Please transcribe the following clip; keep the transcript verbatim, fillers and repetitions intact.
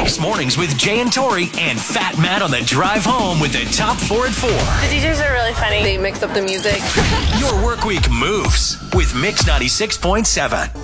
Mix Mornings with Jay and Tori and Fat Matt on the drive home with the top four at four. The D Js are really funny. They mix up the music. Your work week moves with Mix ninety-six point seven.